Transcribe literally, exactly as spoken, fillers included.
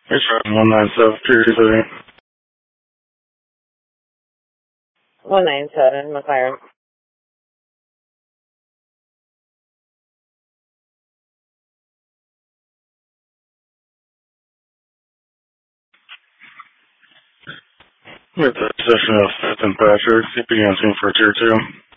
It's one nine seven three. one nine seven, McLaren. With the position of fifth and Patrick, C P M for tier two.